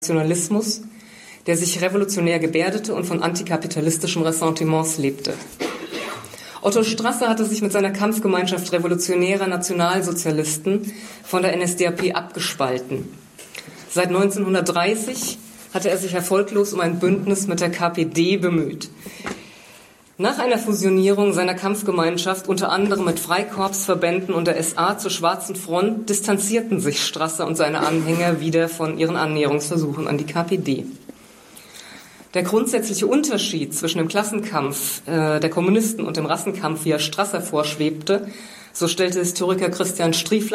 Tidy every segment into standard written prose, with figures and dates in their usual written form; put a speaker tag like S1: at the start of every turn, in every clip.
S1: Nationalismus, der sich revolutionär gebärdete und von antikapitalistischem Ressentiments lebte. Otto Strasser hatte sich mit seiner Kampfgemeinschaft revolutionärer Nationalsozialisten von der NSDAP abgespalten. Seit 1930 hatte er sich erfolglos um ein Bündnis mit der KPD bemüht. Nach einer Fusionierung seiner Kampfgemeinschaft, unter anderem mit Freikorpsverbänden und der SA zur Schwarzen Front, distanzierten sich Strasser und seine Anhänger wieder von ihren Annäherungsversuchen an die KPD. Der grundsätzliche Unterschied zwischen dem Klassenkampf der Kommunisten und dem Rassenkampf, wie er Strasser vorschwebte, so stellte Historiker Christian Striefler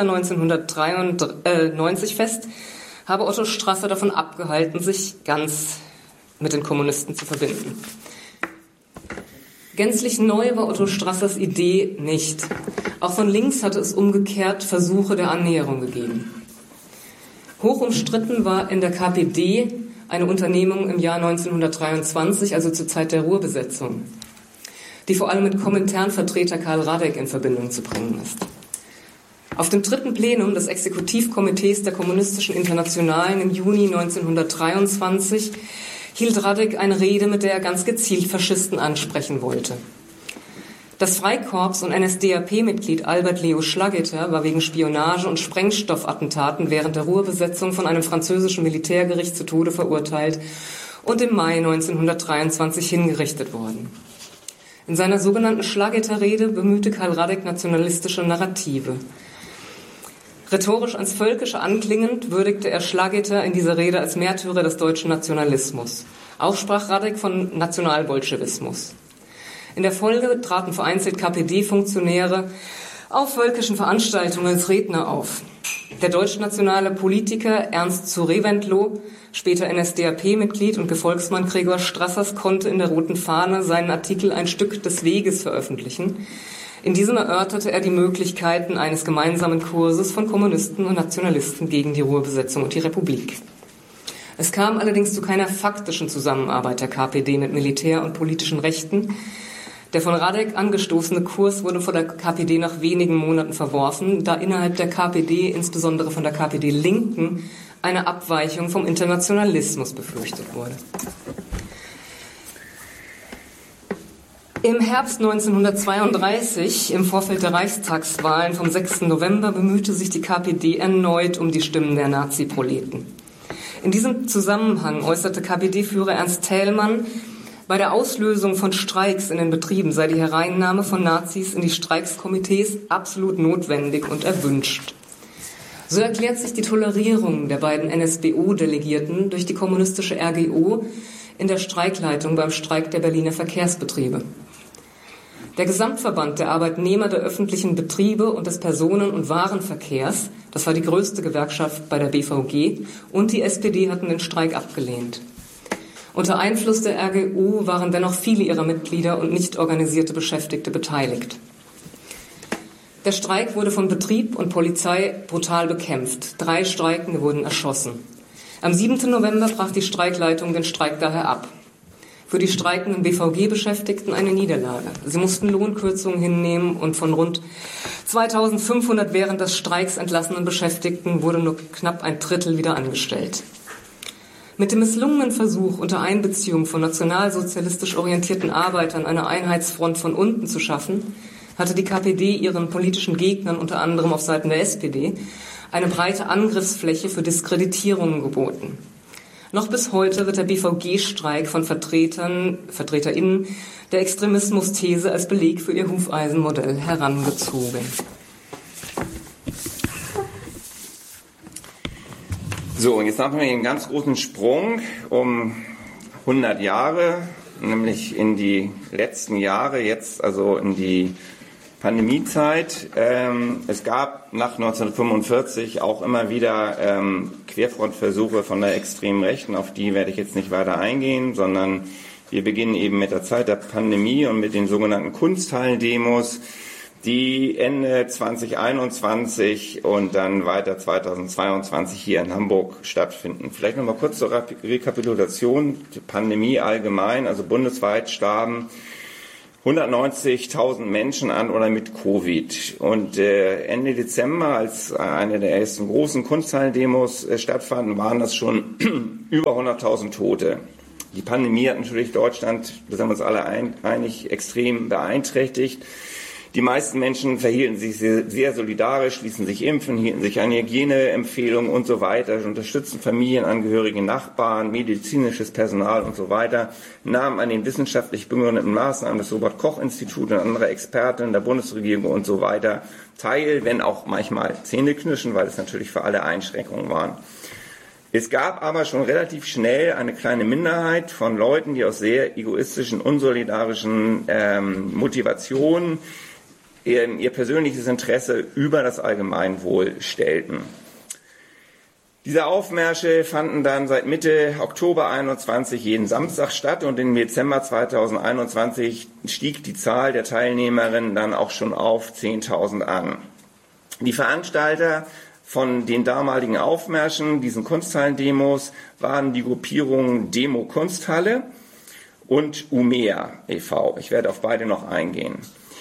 S1: 1993 fest, habe Otto Strasser davon abgehalten, sich ganz mit den Kommunisten zu verbinden. Gänzlich neu war Otto Strassers Idee nicht. Auch von links hatte es umgekehrt Versuche der Annäherung gegeben. Hoch umstritten war in der KPD eine Unternehmung im Jahr 1923, also zur Zeit der Ruhrbesetzung, die vor allem mit Kominternvertreter Karl Radek in Verbindung zu bringen ist. Auf dem dritten Plenum des Exekutivkomitees der Kommunistischen Internationalen im Juni 1923 hielt Radek eine Rede, mit der er ganz gezielt Faschisten ansprechen wollte. Das Freikorps- und NSDAP-Mitglied Albert Leo Schlageter war wegen Spionage und Sprengstoffattentaten während der Ruhrbesetzung von einem französischen Militärgericht zu Tode verurteilt und im Mai 1923 hingerichtet worden. In seiner sogenannten Schlageter-Rede bemühte Karl Radek nationalistische Narrative. Rhetorisch ans Völkische anklingend würdigte er Schlageter in dieser Rede als Märtyrer des deutschen Nationalismus. Auch sprach Radek von Nationalbolschewismus. In der Folge traten vereinzelt KPD-Funktionäre auf völkischen Veranstaltungen als Redner auf. Der deutschnationale Politiker Ernst zu Reventlow, später NSDAP-Mitglied und Gefolgsmann Gregor Strassers, konnte in der Roten Fahne seinen Artikel Ein Stück des Weges veröffentlichen. In diesem erörterte er die Möglichkeiten eines gemeinsamen Kurses von Kommunisten und Nationalisten gegen die Ruhrbesetzung und die Republik. Es kam allerdings zu keiner faktischen Zusammenarbeit der KPD mit Militär und politischen Rechten. Der von Radek angestoßene Kurs wurde von der KPD nach wenigen Monaten verworfen, da innerhalb der KPD, insbesondere von der KPD-Linken, eine Abweichung vom Internationalismus befürchtet wurde. Im Herbst 1932, im Vorfeld der Reichstagswahlen vom 6. November, bemühte sich die KPD erneut um die Stimmen der Nazi-Proleten. In diesem Zusammenhang äußerte KPD-Führer Ernst Thälmann, bei der Auslösung von Streiks in den Betrieben sei die Hereinnahme von Nazis in die Streikskomitees absolut notwendig und erwünscht. So erklärt sich die Tolerierung der beiden NSBO-Delegierten durch die kommunistische RGO in der Streikleitung beim Streik der Berliner Verkehrsbetriebe. Der Gesamtverband der Arbeitnehmer der öffentlichen Betriebe und des Personen- und Warenverkehrs, das war die größte Gewerkschaft bei der BVG, und die SPD hatten den Streik abgelehnt. Unter Einfluss der RGO waren dennoch viele ihrer Mitglieder und nicht organisierte Beschäftigte beteiligt. Der Streik wurde von Betrieb und Polizei brutal bekämpft. 3 Streikende wurden erschossen. Am 7. November brach die Streikleitung den Streik daher ab. Für die streikenden BVG-Beschäftigten eine Niederlage. Sie mussten Lohnkürzungen hinnehmen und von rund 2500 während des Streiks entlassenen Beschäftigten wurde nur knapp ein Drittel wieder angestellt. Mit dem misslungenen Versuch, unter Einbeziehung von nationalsozialistisch orientierten Arbeitern eine Einheitsfront von unten zu schaffen, hatte die KPD ihren politischen Gegnern, unter anderem auf Seiten der SPD, eine breite Angriffsfläche für Diskreditierungen geboten. Noch bis heute wird der BVG-Streik von VertreterInnen der Extremismus-These als Beleg für ihr Hufeisenmodell herangezogen.
S2: So, und jetzt machen wir einen ganz großen Sprung um 100 Jahre, nämlich in die letzten Jahre, jetzt also in die Pandemiezeit. Es gab nach 1945 auch immer wieder Querfrontversuche von der extremen Rechten, auf die werde ich jetzt nicht weiter eingehen, sondern wir beginnen eben mit der Zeit der Pandemie und mit den sogenannten Kunsthallen-Demos, die Ende 2021 und dann weiter 2022 hier in Hamburg stattfinden. Vielleicht nochmal kurz zur Rekapitulation, die Pandemie allgemein, also bundesweit starben 190.000 Menschen an oder mit Covid. Und Ende Dezember, als eine der ersten großen Kunsthallen-Demos stattfanden, waren das schon über 100.000 Tote. Die Pandemie hat natürlich Deutschland, das haben wir uns alle einig, extrem beeinträchtigt. Die meisten Menschen verhielten sich sehr solidarisch, ließen sich impfen, hielten sich an Hygieneempfehlungen und so weiter, unterstützten Familienangehörige, Nachbarn, medizinisches Personal und so weiter, nahmen an den wissenschaftlich begründeten Maßnahmen des Robert-Koch-Instituts und anderer Experten der Bundesregierung und so weiter teil, wenn auch manchmal zähneknirschend, weil es natürlich für alle Einschränkungen waren. Es gab aber schon relativ schnell eine kleine Minderheit von Leuten, die aus sehr egoistischen, unsolidarischen Motivationen ihr persönliches Interesse über das Allgemeinwohl stellten. Diese Aufmärsche fanden dann seit Mitte Oktober 21 jeden Samstag statt und im Dezember 2021 stieg die Zahl der Teilnehmerinnen dann auch schon auf 10.000 an. Die Veranstalter von den damaligen Aufmärschen, diesen Kunsthallen-Demos, waren die Gruppierungen Demo Kunsthalle und UMEA e.V. Ich werde auf beide noch eingehen.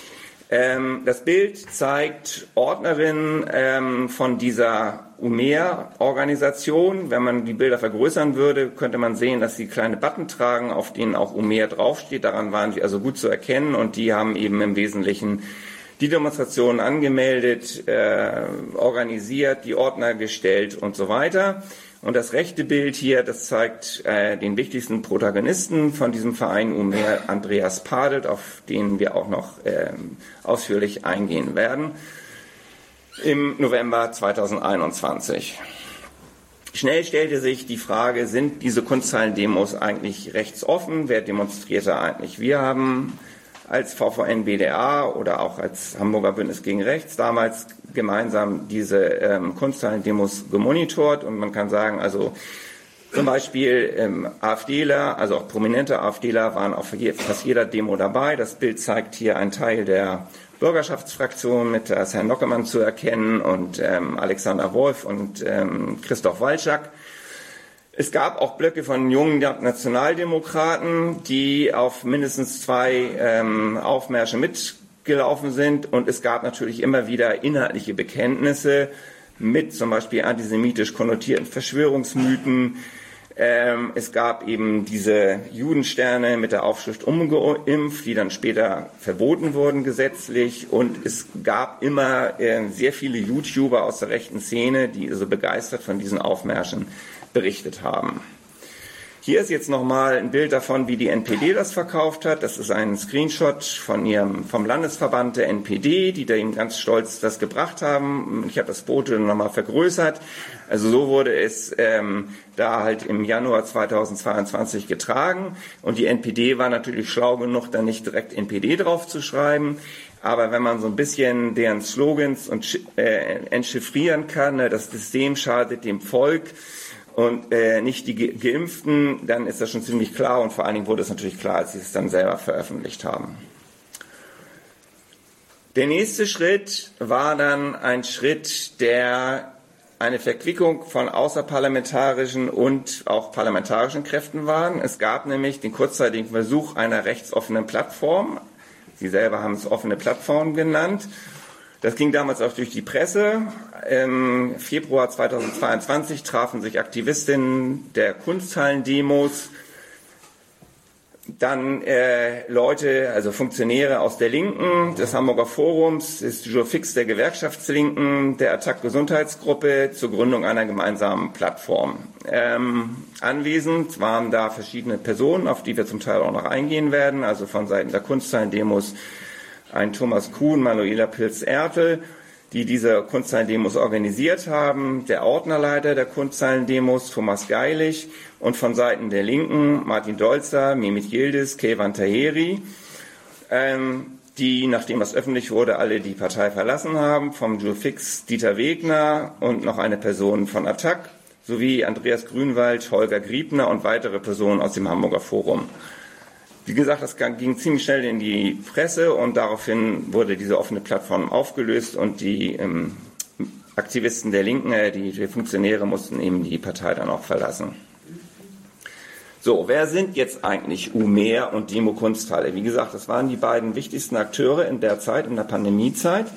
S2: Das Bild zeigt Ordnerinnen von dieser UMEA-Organisation. Wenn man die Bilder vergrößern würde, könnte man sehen, dass sie kleine Button tragen, auf denen auch UMEA draufsteht. Daran waren sie also gut zu erkennen und die haben eben im Wesentlichen die Demonstrationen angemeldet, organisiert, die Ordner gestellt und so weiter. Und das rechte Bild hier, das zeigt den wichtigsten Protagonisten von diesem Verein UMEA, Andreas Padelt, auf den wir auch noch ausführlich eingehen werden, im November 2021. Schnell stellte sich die Frage, sind diese Kunsthallen-Demos eigentlich rechtsoffen? Wer demonstriert da eigentlich? Wir haben als VVN-BDA oder auch als Hamburger Bündnis gegen Rechts damals gemeinsam diese Kunsthallen-Demos gemonitort und man kann sagen, also zum Beispiel AfDler, also auch prominente AfDler waren auf fast jeder Demo dabei. Das Bild zeigt hier einen Teil der Bürgerschaftsfraktion mit Herrn Nockemann zu erkennen und Alexander Wolf und Christoph Walczak. Es gab auch Blöcke von jungen Nationaldemokraten, die auf mindestens 2 Aufmärsche mitgelaufen sind. Und es gab natürlich immer wieder inhaltliche Bekenntnisse mit zum Beispiel antisemitisch konnotierten Verschwörungsmythen. Es gab eben diese Judensterne mit der Aufschrift ungeimpft, die dann später verboten wurden gesetzlich. Und es gab immer sehr viele YouTuber aus der rechten Szene, die so begeistert von diesen Aufmärschen berichtet haben. Hier ist jetzt nochmal ein Bild davon, wie die NPD das verkauft hat. Das ist ein Screenshot vom Landesverband der NPD, die da eben ganz stolz das gebracht haben. Ich habe das Foto nochmal vergrößert. Also so wurde es da halt im Januar 2022 getragen. Und die NPD war natürlich schlau genug, da nicht direkt NPD drauf zu schreiben. Aber wenn man so ein bisschen deren Slogans entchiffrieren kann, das System schadet dem Volk, und nicht die Geimpften, dann ist das schon ziemlich klar und vor allen Dingen wurde es natürlich klar, als sie es dann selber veröffentlicht haben. Der nächste Schritt war dann ein Schritt, der eine Verquickung von außerparlamentarischen und auch parlamentarischen Kräften war. Es gab nämlich den kurzzeitigen Versuch einer rechtsoffenen Plattform. Sie selber haben es offene Plattform genannt. Das ging damals auch durch die Presse. Im Februar 2022 trafen sich Aktivistinnen der Kunsthallen-Demos, dann Leute, also Funktionäre aus der Linken, des Hamburger Forums, des Jurfix der Gewerkschaftslinken, der Attac-Gesundheitsgruppe zur Gründung einer gemeinsamen Plattform. Anwesend waren da verschiedene Personen, auf die wir zum Teil auch noch eingehen werden, also von Seiten der Kunsthallen-Demos ein Thomas Kuhn, Manuela Pilz-Ertel, die diese Kunsthallen-Demos organisiert haben, der Ordnerleiter der Kunsthallen-Demos, Thomas Geilich, und von Seiten der Linken Martin Dolzer, Mehmet Yildiz, Keyvan Taheri, die, nachdem das öffentlich wurde, alle die Partei verlassen haben, vom Jurfix Dieter Wegner und noch eine Person von Attac, sowie Andreas Grünwald, Holger Griebner und weitere Personen aus dem Hamburger Forum. Wie gesagt, das ging ziemlich schnell in die Presse und daraufhin wurde diese offene Plattform aufgelöst und die Aktivisten der Linken, die Funktionäre mussten eben die Partei dann auch verlassen. So, wer sind jetzt eigentlich Umer und Demo Kunsthalle? Wie gesagt, das waren die beiden wichtigsten Akteure in der Zeit, in der Pandemiezeit.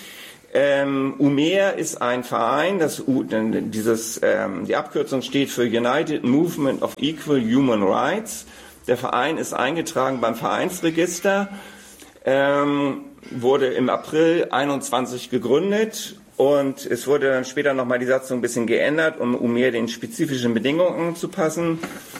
S2: Umer ist ein Verein, die Abkürzung steht für United Movement of Equal Human Rights. Der Verein ist eingetragen beim Vereinsregister, wurde im April 21 gegründet und es wurde dann später nochmal die Satzung ein bisschen geändert, um Umer den spezifischen Bedingungen anzupassen.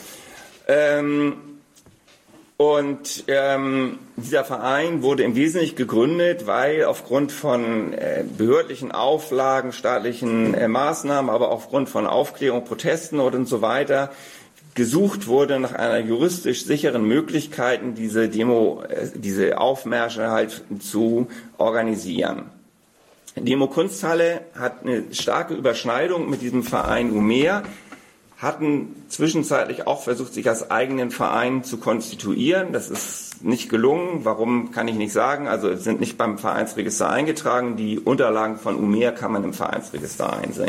S2: Dieser Verein wurde im Wesentlichen gegründet, weil aufgrund von behördlichen Auflagen, staatlichen Maßnahmen, aber aufgrund von Aufklärung, Protesten und so weiter gesucht wurde nach einer juristisch sicheren Möglichkeit, diese Aufmärsche halt zu organisieren. Demo Kunsthalle hat eine starke Überschneidung mit diesem Verein Umer, hatten zwischenzeitlich auch versucht, sich als eigenen Verein zu konstituieren. Das ist nicht gelungen. Warum, kann ich nicht sagen. Also sind nicht beim Vereinsregister eingetragen. Die Unterlagen von Umer kann man im Vereinsregister einsehen.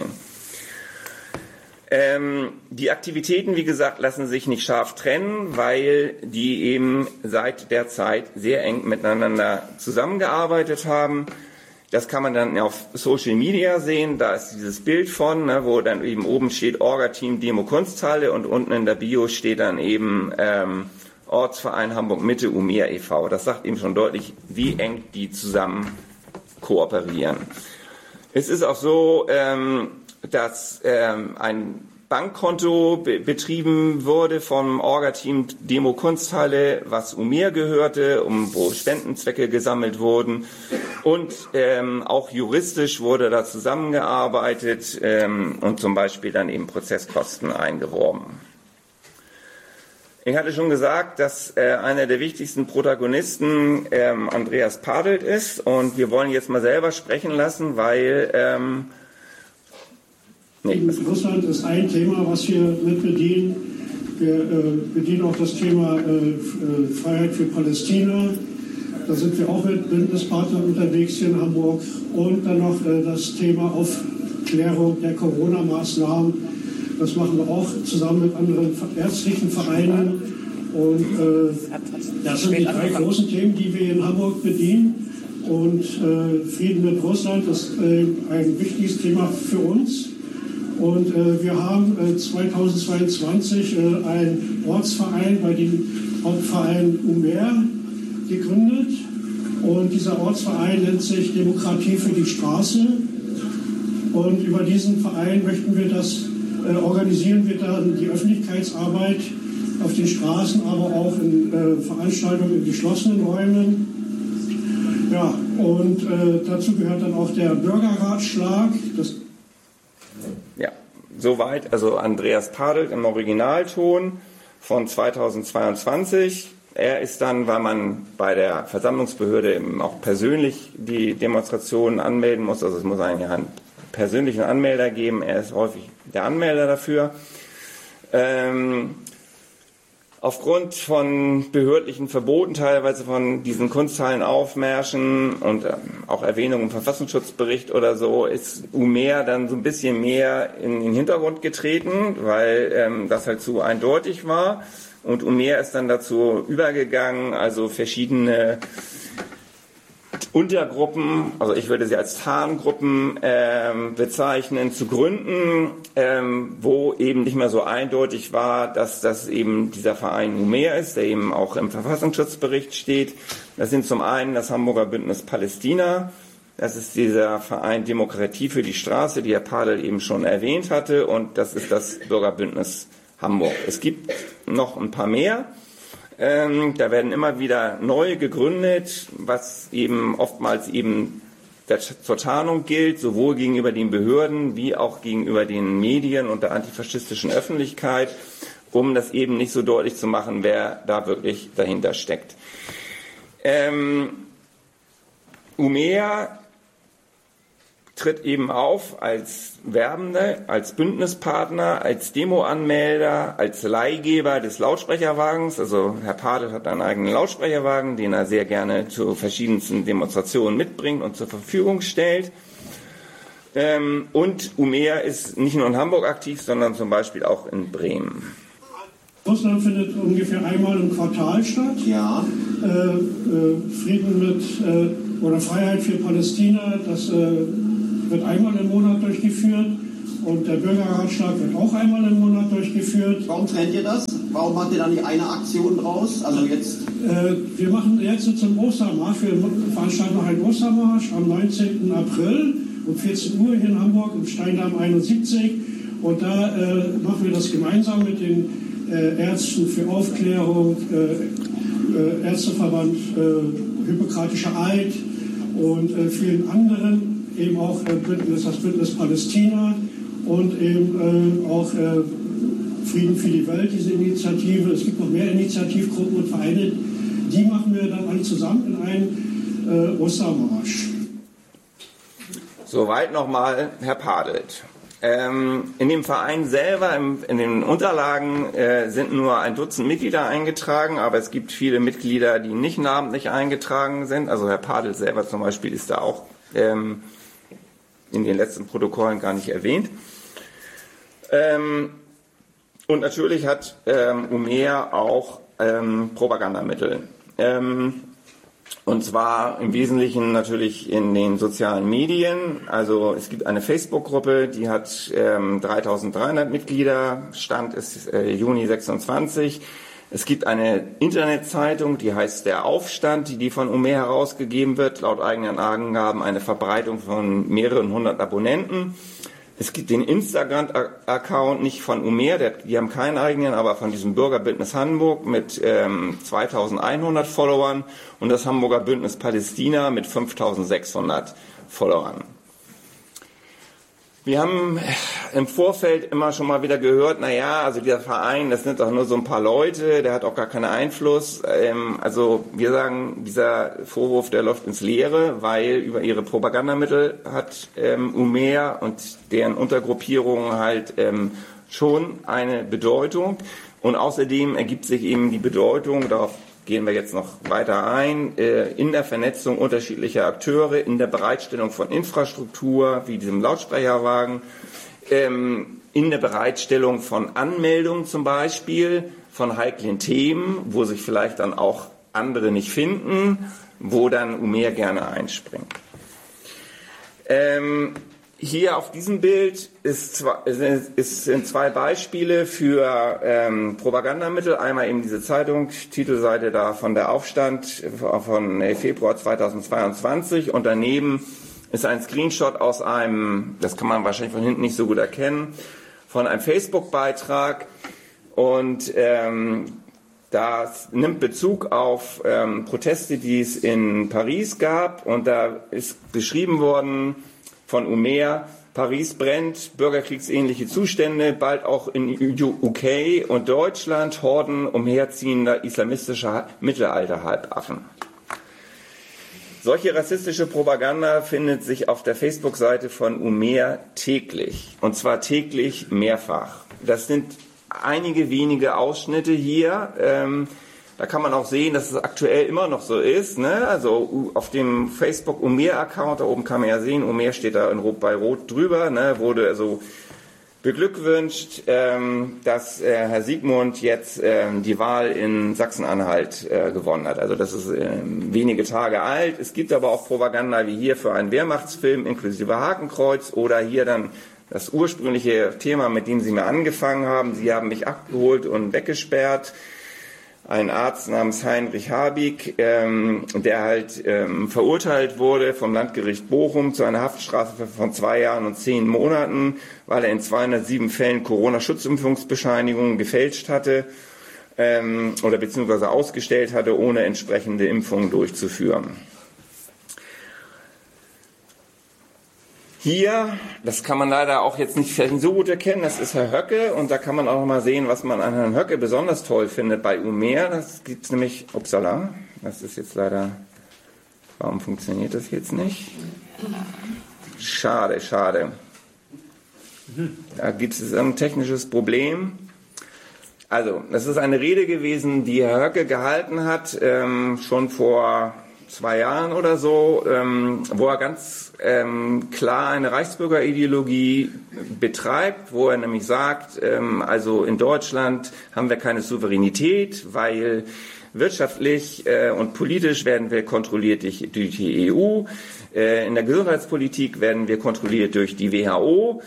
S2: Die Aktivitäten, wie gesagt, lassen sich nicht scharf trennen, weil die eben seit der Zeit sehr eng miteinander zusammengearbeitet haben. Das kann man dann auf Social Media sehen, da ist dieses Bild von, wo dann eben oben steht Orga-Team Demo Kunsthalle und unten in der Bio steht dann eben Ortsverein Hamburg Mitte Umer e.V. Das sagt eben schon deutlich, wie eng die zusammen kooperieren. Es ist auch so, dass ein Bankkonto betrieben wurde vom Orga-Team Demo Kunsthalle, was Umer gehörte, wo Spendenzwecke gesammelt wurden. Und auch juristisch wurde da zusammengearbeitet und zum Beispiel dann eben Prozesskosten eingeworben. Ich hatte schon gesagt, dass einer der wichtigsten Protagonisten Andreas Padelt ist. Und wir wollen jetzt mal selber sprechen lassen, weil...
S3: Russland ist ein Thema, was wir mit bedienen. Wir bedienen auch das Thema Freiheit für Palästina. Da sind wir auch mit Bündnispartnern unterwegs hier in Hamburg. Und dann noch das Thema Aufklärung der Corona-Maßnahmen. Das machen wir auch zusammen mit anderen ärztlichen Vereinen. Und das sind die drei großen Themen, die wir in Hamburg bedienen. Und Frieden mit Russland ist ein wichtiges Thema für uns. Und wir haben 2022 einen Ortsverein bei dem Hauptverein Umer gegründet. Und dieser Ortsverein nennt sich Demokratie für die Straße. Und über diesen Verein organisieren wir dann die Öffentlichkeitsarbeit auf den Straßen, aber auch in Veranstaltungen in geschlossenen Räumen. Ja, und dazu gehört dann auch der Bürgerratschlag.
S2: Ja, soweit, also Andreas Padelt im Originalton von 2022. Er ist dann, weil man bei der Versammlungsbehörde eben auch persönlich die Demonstrationen anmelden muss, also es muss eigentlich einen persönlichen Anmelder geben, er ist häufig der Anmelder dafür. Aufgrund von behördlichen Verboten, teilweise von diesen Kunsthallenaufmärschen und auch Erwähnung im Verfassungsschutzbericht oder so, ist Umer dann so ein bisschen mehr in den Hintergrund getreten, weil das halt zu eindeutig war. Und Umer ist dann dazu übergegangen, also verschiedene Untergruppen, also ich würde sie als Tarngruppen bezeichnen, zu gründen, wo eben nicht mehr so eindeutig war, dass das eben dieser Verein Umer ist, der eben auch im Verfassungsschutzbericht steht. Das sind zum einen das Hamburger Bündnis Palästina, das ist dieser Verein Demokratie für die Straße, die Herr Padel eben schon erwähnt hatte, und das ist das Bürgerbündnis Hamburg. Es gibt noch ein paar mehr. Da werden immer wieder neue gegründet, was eben oftmals eben zur Tarnung gilt, sowohl gegenüber den Behörden wie auch gegenüber den Medien und der antifaschistischen Öffentlichkeit, um das eben nicht so deutlich zu machen, wer da wirklich dahinter steckt. Umer tritt eben auf als Werbende, als Bündnispartner, als Demoanmelder, als Leihgeber des Lautsprecherwagens. Also Herr Padel hat einen eigenen Lautsprecherwagen, den er sehr gerne zu verschiedensten Demonstrationen mitbringt und zur Verfügung stellt. Und Umer ist nicht nur in Hamburg aktiv, sondern zum Beispiel auch in Bremen.
S3: Russland findet ungefähr einmal im Quartal statt.
S4: Ja.
S3: Frieden mit oder Freiheit für Palästina, das wird einmal im Monat durchgeführt. Und der Bürgerratschlag wird auch einmal im Monat durchgeführt.
S4: Warum trennt ihr das? Warum macht ihr da nicht eine Aktion draus? Also jetzt?
S3: Wir machen jetzt zum Ostermarsch. Wir veranstalten noch einen Ostermarsch am 19. April um 14 Uhr hier in Hamburg im Steindamm 71. Und da machen wir das gemeinsam mit den Ärzten für Aufklärung, Ärzteverband, Hippokratischer Eid und vielen anderen, eben auch das Bündnis Palästina und eben auch Frieden für die Welt, diese Initiative. Es gibt noch mehr Initiativgruppen und Vereine. Die machen wir dann alle zusammen in einen Ostermarsch.
S2: Soweit nochmal Herr Padelt. In dem Verein selber, in den Unterlagen sind nur ein Dutzend Mitglieder eingetragen, aber es gibt viele Mitglieder, die nicht namentlich eingetragen sind. Also Herr Padelt selber zum Beispiel ist da auch in den letzten Protokollen gar nicht erwähnt. Und natürlich hat Umer auch Propagandamittel. Und zwar im Wesentlichen natürlich in den sozialen Medien. Also es gibt eine Facebook-Gruppe, die hat 3300 Mitglieder, Stand ist Juni 26. Es gibt eine Internetzeitung, die heißt Der Aufstand, die von Umer herausgegeben wird, laut eigenen Angaben eine Verbreitung von mehreren hundert Abonnenten. Es gibt den Instagram-Account nicht von Umer, die haben keinen eigenen, aber von diesem Bürgerbündnis Hamburg mit 2100 Followern und das Hamburger Bündnis Palästina mit 5600 Followern. Wir haben im Vorfeld immer schon mal wieder gehört, naja, also dieser Verein, das sind doch nur so ein paar Leute, der hat auch gar keinen Einfluss. Also wir sagen, dieser Vorwurf, der läuft ins Leere, weil über ihre Propagandamittel hat Umer und deren Untergruppierungen halt schon eine Bedeutung. Und außerdem ergibt sich eben die Bedeutung, darauf gehen wir jetzt noch weiter ein, in der Vernetzung unterschiedlicher Akteure, in der Bereitstellung von Infrastruktur, wie diesem Lautsprecherwagen, in der Bereitstellung von Anmeldungen zum Beispiel, von heiklen Themen, wo sich vielleicht dann auch andere nicht finden, wo dann Umer gerne einspringt. Hier auf diesem Bild sind zwei Beispiele für Propagandamittel. Einmal eben diese Zeitung, Titelseite da von der Aufstand von Februar 2022 und daneben ist ein Screenshot aus einem, das kann man wahrscheinlich von hinten nicht so gut erkennen, von einem Facebook-Beitrag und das nimmt Bezug auf Proteste, die es in Paris gab und da ist beschrieben worden von Umer, Paris brennt, bürgerkriegsähnliche Zustände, bald auch in UK und Deutschland, Horden umherziehender islamistischer Mittelalter-Halbaffen. Solche rassistische Propaganda findet sich auf der Facebook-Seite von Umer täglich, und zwar täglich mehrfach. Das sind einige wenige Ausschnitte hier. Da kann man auch sehen, dass es aktuell immer noch so ist. Ne? Also auf dem Facebook Umer-Account, da oben kann man ja sehen, Umer steht da bei Rot drüber, ne? Wurde also beglückwünscht, dass Herr Siegmund jetzt die Wahl in Sachsen-Anhalt gewonnen hat. Also das ist wenige Tage alt. Es gibt aber auch Propaganda wie hier für einen Wehrmachtsfilm inklusive Hakenkreuz oder hier dann das ursprüngliche Thema, mit dem Sie mir angefangen haben. Sie haben mich abgeholt und weggesperrt. Ein Arzt namens Heinrich Habig, der halt verurteilt wurde vom Landgericht Bochum zu einer Haftstrafe von 2 Jahren und 10 Monaten, weil er in 207 Fällen Corona-Schutzimpfungsbescheinigungen gefälscht hatte oder beziehungsweise ausgestellt hatte, ohne entsprechende Impfungen durchzuführen. Hier, das kann man leider auch jetzt nicht so gut erkennen, das ist Herr Höcke und da kann man auch mal sehen, was man an Herrn Höcke besonders toll findet bei Umer. Das gibt es nämlich, upsala, das ist jetzt leider, warum funktioniert das jetzt nicht? Schade, schade. Da gibt es ein technisches Problem. Also, das ist eine Rede gewesen, die Herr Höcke gehalten hat, schon vor 2 Jahren oder so, wo er ganz klar eine Reichsbürgerideologie betreibt, wo er nämlich sagt, also in Deutschland haben wir keine Souveränität, weil wirtschaftlich und politisch werden wir kontrolliert durch die EU, in der Gesundheitspolitik werden wir kontrolliert durch die WHO,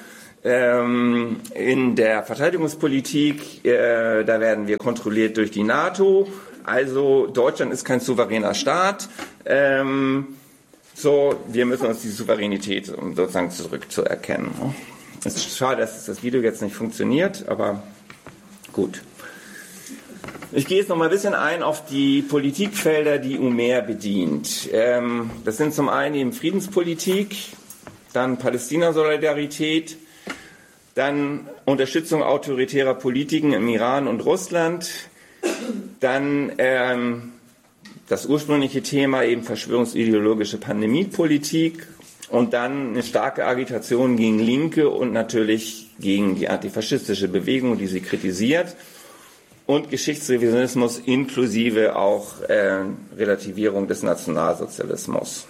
S2: in der Verteidigungspolitik, da werden wir kontrolliert durch die NATO. Also Deutschland ist kein souveräner Staat. Wir müssen uns die Souveränität sozusagen zurückzuerkennen. Es ist schade, dass das Video jetzt nicht funktioniert, aber gut. Ich gehe jetzt noch mal ein bisschen ein auf die Politikfelder, die UMER bedient. Das sind zum einen eben Friedenspolitik, dann Palästina-Solidarität, dann Unterstützung autoritärer Politiken im Iran und Russland, dann das ursprüngliche Thema eben verschwörungsideologische Pandemiepolitik und dann eine starke Agitation gegen Linke und natürlich gegen die antifaschistische Bewegung, die sie kritisiert, und Geschichtsrevisionismus inklusive auch Relativierung des Nationalsozialismus.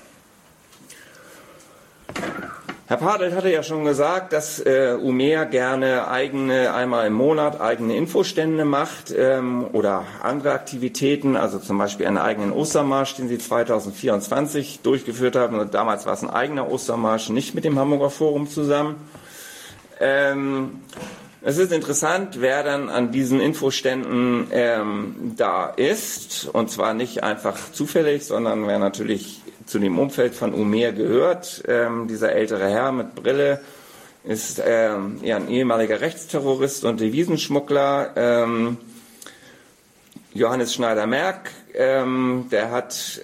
S2: Herr Padelt hatte ja schon gesagt, dass UMER gerne einmal im Monat eigene Infostände macht oder andere Aktivitäten, also zum Beispiel einen eigenen Ostermarsch, den sie 2024 durchgeführt haben. Und damals war es ein eigener Ostermarsch, nicht mit dem Hamburger Forum zusammen. Es ist interessant, wer dann an diesen Infoständen da ist, und zwar nicht einfach zufällig, sondern wer natürlich zu dem Umfeld von UMER gehört. Dieser ältere Herr mit Brille ist ja ein ehemaliger Rechtsterrorist und Devisenschmuggler. Johannes Schneider-Merck, der hat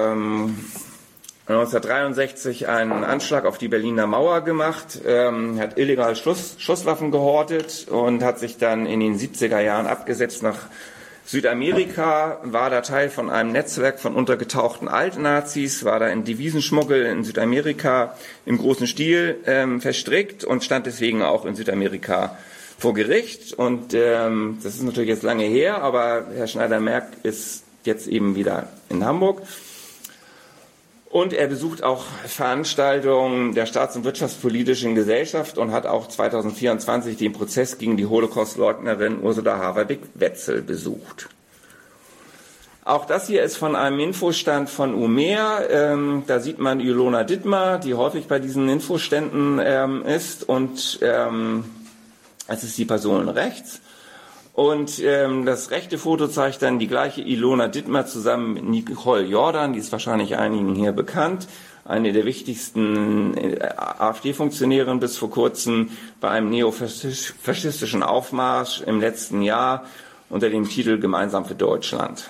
S2: 1963 einen Anschlag auf die Berliner Mauer gemacht, hat illegal Schusswaffen gehortet und hat sich dann in den 70er Jahren abgesetzt nach Südamerika, war da Teil von einem Netzwerk von untergetauchten Altnazis, war da in Devisenschmuggel in Südamerika im großen Stil verstrickt und stand deswegen auch in Südamerika vor Gericht. Und das ist natürlich jetzt lange her, aber Herr Schneider-Merck ist jetzt eben wieder in Hamburg. Und er besucht auch Veranstaltungen der Staats- und Wirtschaftspolitischen Gesellschaft und hat auch 2024 den Prozess gegen die Holocaust-Leugnerin Ursula Haverbeck-Wetzel besucht. Auch das hier ist von einem Infostand von UMER. Da sieht man Ilona Dittmar, die häufig bei diesen Infoständen ist. Und es ist die Person rechts. Und das rechte Foto zeigt dann die gleiche Ilona Dittmar zusammen mit Nicole Jordan, die ist wahrscheinlich einigen hier bekannt, eine der wichtigsten AfD-Funktionärinnen bis vor kurzem bei einem neofaschistischen Aufmarsch im letzten Jahr unter dem Titel Gemeinsam für Deutschland.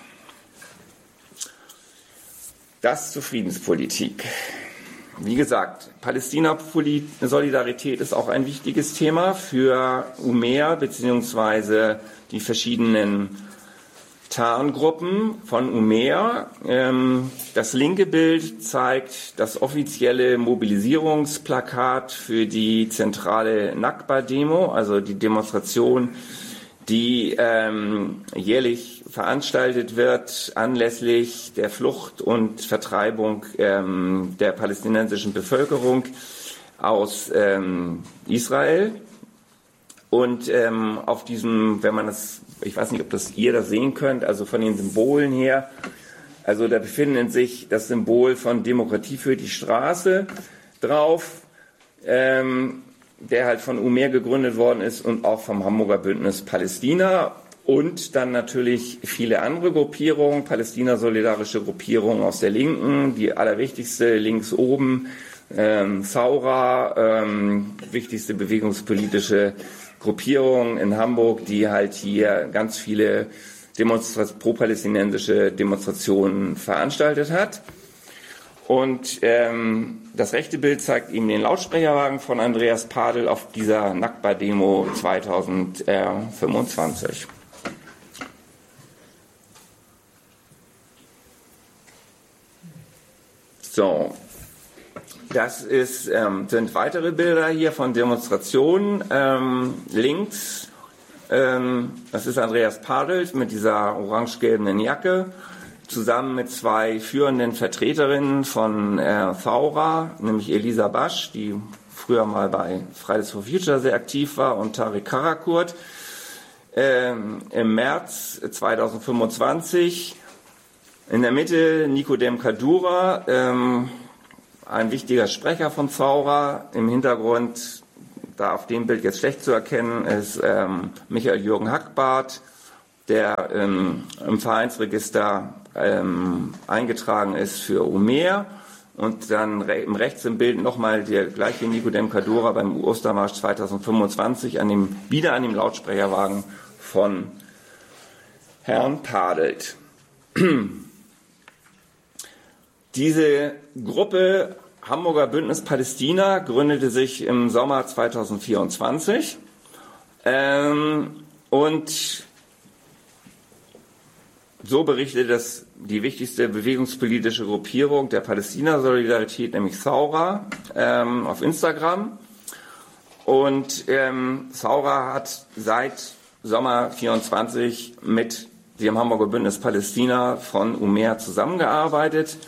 S2: Das zur Friedenspolitik. Wie gesagt, Palästina-Solidarität ist auch ein wichtiges Thema für UMER bzw. die verschiedenen Tarngruppen von UMER. Das linke Bild zeigt das offizielle Mobilisierungsplakat für die zentrale Nakba-Demo, also die Demonstration, die jährlich veranstaltet wird anlässlich der Flucht und Vertreibung der palästinensischen Bevölkerung aus Israel. Und auf diesem, wenn man das, ich weiß nicht, ob das ihr das sehen könnt, also von den Symbolen her, also da befinden sich das Symbol von Demokratie für die Straße drauf, der halt von UMER gegründet worden ist und auch vom Hamburger Bündnis Palästina und dann natürlich viele andere Gruppierungen, Palästina-solidarische Gruppierungen aus der Linken, die allerwichtigste links oben, Saura, wichtigste bewegungspolitische Gruppierung in Hamburg, die halt hier ganz viele pro-palästinensische Demonstrationen veranstaltet hat. Und das rechte Bild zeigt Ihnen den Lautsprecherwagen von Andreas Padel auf dieser Nakba-Demo 2025. So, das sind weitere Bilder hier von Demonstrationen. Links, das ist Andreas Padel mit dieser orange-gelben Jacke. zusammen mit zwei führenden Vertreterinnen von Thaura, nämlich Elisa Basch, die früher mal bei Fridays for Future sehr aktiv war, und Tariq Karakurt, im März 2025. In der Mitte Nicodem Kadura, ein wichtiger Sprecher von Thaura. Im Hintergrund, da auf dem Bild jetzt schlecht zu erkennen, ist Michael Jürgen Hackbarth, der im Vereinsregister eingetragen ist für Umer. Und dann rechts im Bild nochmal der gleiche Nicodem Kadura beim Ostermarsch 2025 wieder an dem Lautsprecherwagen von Herrn Padelt. Diese Gruppe Hamburger Bündnis Palästina gründete sich im Sommer 2024 und so berichtet das die wichtigste bewegungspolitische Gruppierung der Palästina-Solidarität, nämlich Thaura, auf Instagram. Und Thaura hat seit Sommer 24 mit dem Hamburger Bündnis Palästina von Umer zusammengearbeitet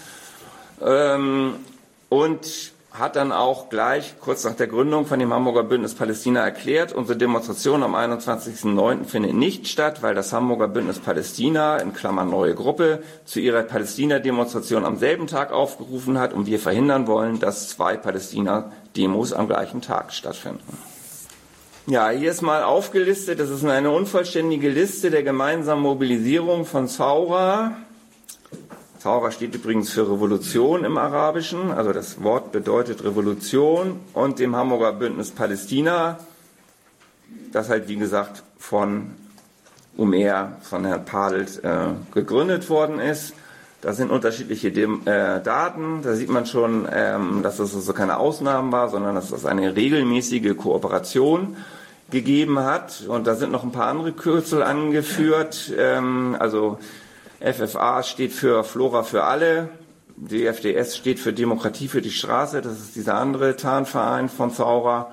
S2: und hat dann auch gleich kurz nach der Gründung von dem Hamburger Bündnis Palästina erklärt, unsere Demonstration am 21.09. findet nicht statt, weil das Hamburger Bündnis Palästina, in Klammern neue Gruppe, zu ihrer Palästina-Demonstration am selben Tag aufgerufen hat und wir verhindern wollen, dass 2 Palästina-Demos am gleichen Tag stattfinden. Ja, hier ist mal aufgelistet, das ist eine unvollständige Liste der gemeinsamen Mobilisierung von Thaura. Thaura steht übrigens für Revolution im Arabischen, also das Wort bedeutet Revolution, und dem Hamburger Bündnis Palästina, das halt wie gesagt von Umer, von Herrn Padelt gegründet worden ist. Das sind unterschiedliche Daten, da sieht man schon, dass das also keine Ausnahmen war, sondern dass das eine regelmäßige Kooperation gegeben hat. Und da sind noch ein paar andere Kürzel angeführt, also FFA steht für Flora für alle, DFDS steht für Demokratie für die Straße, das ist dieser andere Tarnverein von Thaura.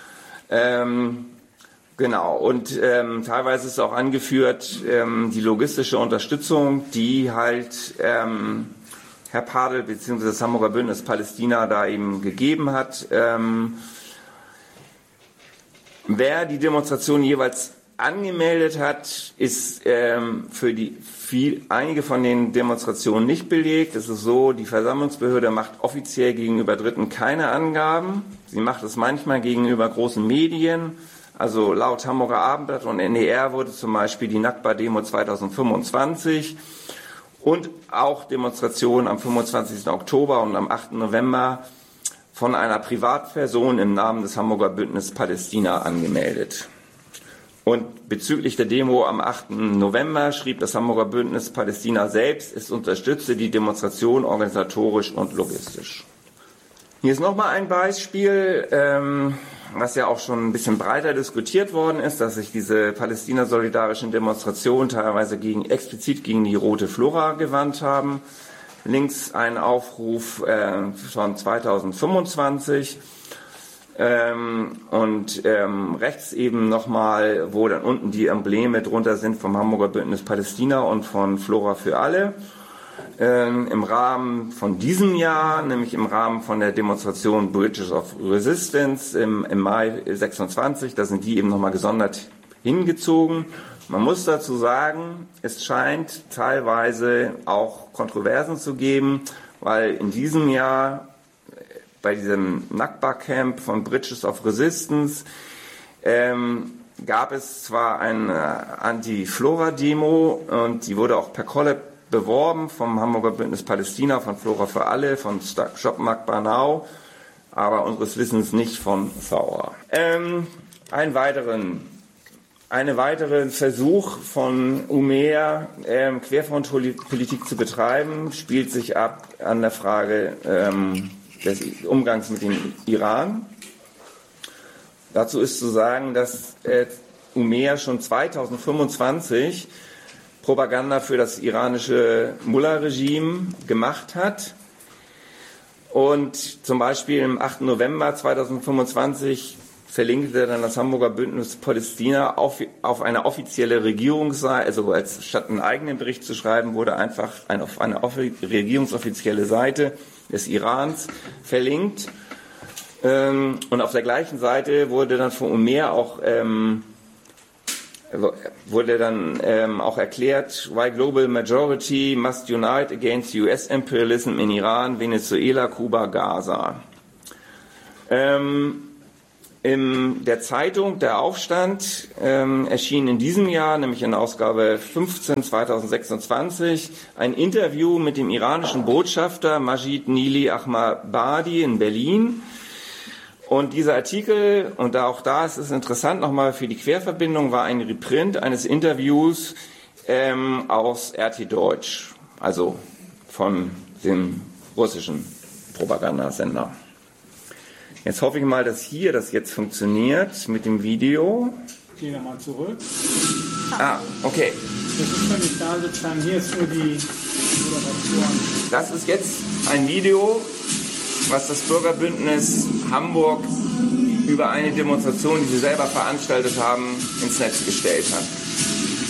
S2: Genau, und teilweise ist auch angeführt die logistische Unterstützung, die halt Herr Padel bzw. das Hamburger Bündnis Palästina da eben gegeben hat. Wer die Demonstration jeweils angemeldet hat, ist für einige von den Demonstrationen nicht belegt. Es ist so, die Versammlungsbehörde macht offiziell gegenüber Dritten keine Angaben. Sie macht es manchmal gegenüber großen Medien. Also laut Hamburger Abendblatt und NDR wurde zum Beispiel die Nakba-Demo 2025 und auch Demonstrationen am 25. Oktober und am 8. November von einer Privatperson im Namen des Hamburger Bündnis Palästina angemeldet. Und bezüglich der Demo am 8. November schrieb das Hamburger Bündnis Palästina selbst, es unterstütze die Demonstration organisatorisch und logistisch. Hier ist nochmal ein Beispiel, was ja auch schon ein bisschen breiter diskutiert worden ist, dass sich diese palästina-solidarischen Demonstrationen teilweise explizit gegen die Rote Flora gewandt haben. Links ein Aufruf von 2025. Und rechts eben nochmal, wo dann unten die Embleme drunter sind vom Hamburger Bündnis Palästina und von Flora für alle. Im Rahmen von diesem Jahr, nämlich im Rahmen von der Demonstration Bridges of Resistance im Mai 26, da sind die eben nochmal gesondert hingezogen. Man muss dazu sagen, es scheint teilweise auch Kontroversen zu geben, weil in diesem Jahr bei diesem Nakba-Camp von Bridges of Resistance gab es zwar eine Anti-Flora-Demo und die wurde auch per Collab beworben vom Hamburger Bündnis Palästina, von Flora für alle, von Shop Nakba Now, aber unseres Wissens nicht von Thaura. Einen weiteren Versuch von Umer, Querfrontpolitik zu betreiben, spielt sich ab an der Frage des Umgangs mit dem Iran. Dazu ist zu sagen, dass Umer schon 2025 Propaganda für das iranische Mullah-Regime gemacht hat. Und zum Beispiel am 8. November 2025 verlinkte dann das Hamburger Bündnis Palästina auf eine offizielle Regierungsseite, also statt einen eigenen Bericht zu schreiben, wurde einfach auf eine regierungsoffizielle Seite des Irans verlinkt. Und auf der gleichen Seite wurde dann von Umer auch erklärt, why global majority must unite against US imperialism in Iran, Venezuela, Kuba, Gaza. In der Zeitung Der Aufstand erschien in diesem Jahr, nämlich in Ausgabe 15 2026, ein Interview mit dem iranischen Botschafter Majid Nili Ahmabadi in Berlin. Und dieser Artikel, und auch da ist es interessant nochmal für die Querverbindung, war ein Reprint eines Interviews aus RT Deutsch, also von dem russischen Propagandasender. Jetzt hoffe ich mal, dass hier das jetzt funktioniert mit dem Video.
S5: Gehen wir mal zurück.
S2: Ah, okay.
S5: Das ist noch nicht da, sozusagen. Hier ist nur die Moderation.
S2: Das ist jetzt ein Video, was das Bürgerbündnis Hamburg über eine Demonstration, die sie selber veranstaltet haben, ins Netz gestellt hat.